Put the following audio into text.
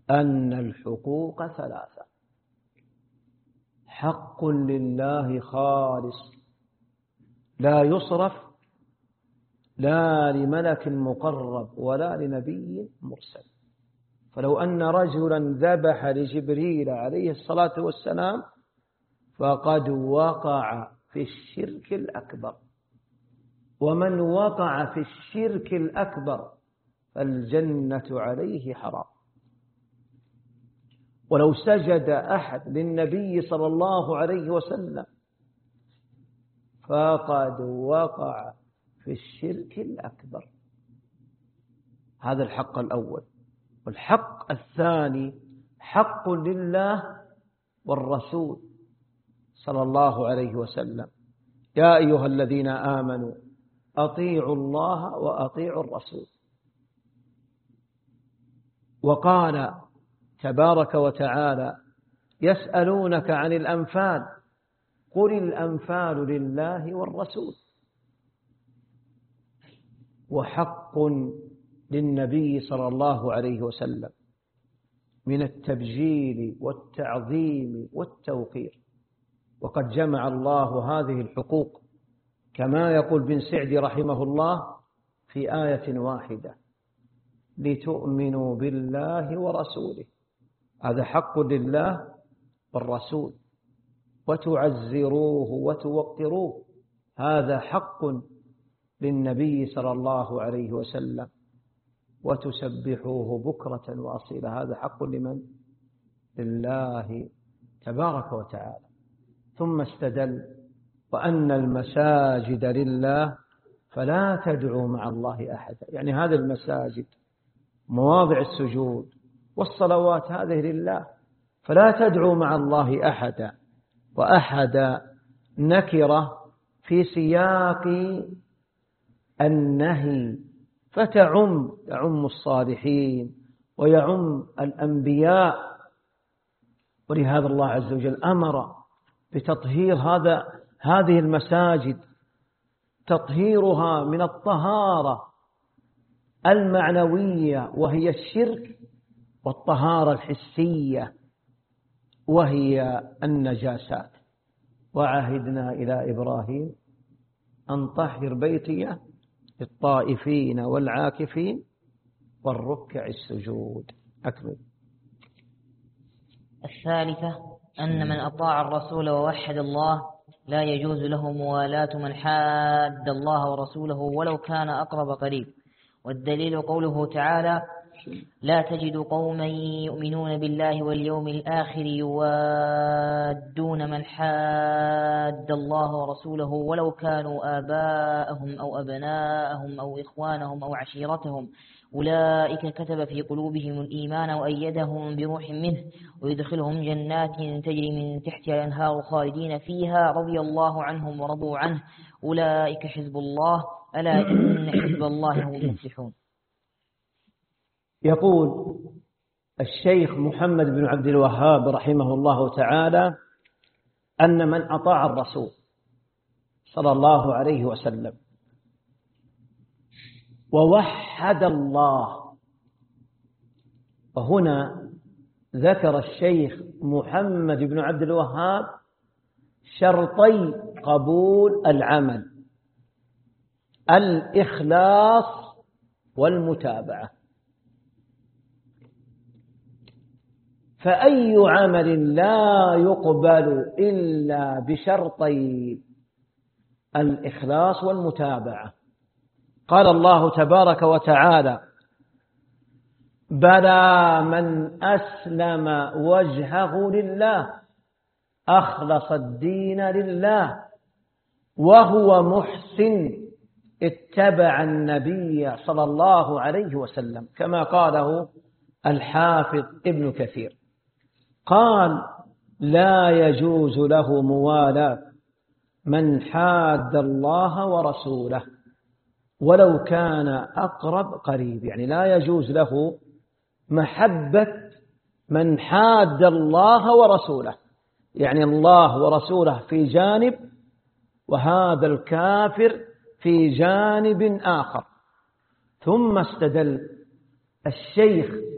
أن الحقوق ثلاثة: حق لله خالص لا يصرف لا لملك مقرب ولا لنبي مرسل. فلو أن رجلا ذبح لجبريل عليه الصلاة والسلام فقد وقع في الشرك الأكبر، ومن وقع في الشرك الأكبر فالجنة عليه حرام. ولو سجد أحد للنبي صلى الله عليه وسلم فقد وقع في الشرك الأكبر. هذا الحق الأول. والحق الثاني حق لله والرسول صلى الله عليه وسلم: يا أيها الذين آمنوا أطيعوا الله وأطيعوا الرسول. وقال تبارك وتعالى: يسألونك عن الأنفال قل الأنفال لله والرسول. وحق للنبي صلى الله عليه وسلم من التبجيل والتعظيم والتوقير. وقد جمع الله هذه الحقوق كما يقول بن سعدي رحمه الله في آية واحدة: لتؤمنوا بالله ورسوله. هذا حق لله والرسول. وتعزروه وتوقروه. هذا حق للنبي صلى الله عليه وسلم. وتسبحوه بكرة وأصيلا. هذا حق لمن؟ لله تبارك وتعالى. ثم استدل: وأن المساجد لله فلا تدعوا مع الله أحدا. يعني هذه المساجد مواضع السجود والصلوات هذه لله، فلا تدعوا مع الله أحدا. وأحد نكرة في سياق النهي، فتعم الصالحين ويعم الأنبياء. ولهذا الله عز وجل أمر بتطهير هذه المساجد، تطهيرها من الطهارة المعنوية وهي الشرك، والطهارة الحسية وهي النجاسات. وعهدنا إلى إبراهيم أن طهر بيتي للطائفين والعاكفين والركع السجود. أكمل. الثالثة أن من أطاع الرسول ووحد الله لا يجوز له موالاة من حاد الله ورسوله ولو كان أقرب قريب. والدليل قوله تعالى: لا تجد قوما يؤمنون بالله واليوم الآخر يوادون من حاد الله ورسوله ولو كانوا آباءهم أو أبناءهم أو إخوانهم أو عشيرتهم أولئك كتب في قلوبهم الإيمان وأيدهم بروح منه ويدخلهم جنات تجري من تحتها الأنهار خالدين فيها رضي الله عنهم ورضوا عنه أولئك حزب الله ألا إن حزب الله هم المفلحون. يقول الشيخ محمد بن عبد الوهاب رحمه الله تعالى: أن من أطاع الرسول صلى الله عليه وسلم ووحد الله. وهنا ذكر الشيخ محمد بن عبد الوهاب شرطي قبول العمل: الإخلاص والمتابعة. فأي عمل لا يقبل إلا بشرطي الإخلاص والمتابعة. قال الله تبارك وتعالى: بلى من أسلم وجهه لله أخلص الدين لله وهو محسن اتبع النبي صلى الله عليه وسلم، كما قاله الحافظ ابن كثير. قال: لا يجوز له موالاة من حاد الله ورسوله ولو كان أقرب قريب. يعني لا يجوز له محبة من حاد الله ورسوله، يعني الله ورسوله في جانب وهذا الكافر في جانب آخر. ثم استدل الشيخ